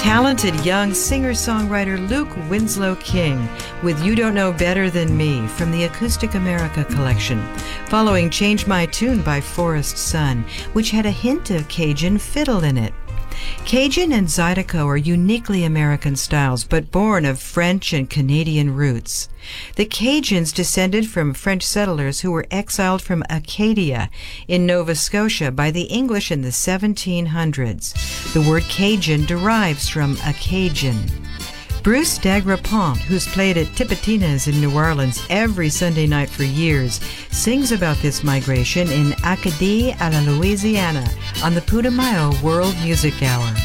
talented young singer-songwriter Luke Winslow King with You Don't Know Better Than Me from the Acoustic America collection, following Change My Tune by Forest Sun, which had a hint of Cajun fiddle in it. Cajun and Zydeco are uniquely American styles, but born of French and Canadian roots. The Cajuns descended from French settlers who were exiled from Acadia in Nova Scotia by the English in the 1700s. The word Cajun derives from Acadian. Bruce Dagrapont, who's played at Tipitina's in New Orleans every Sunday night for years, sings about this migration in Acadie à la Louisiana on the Putumayo World Music Hour.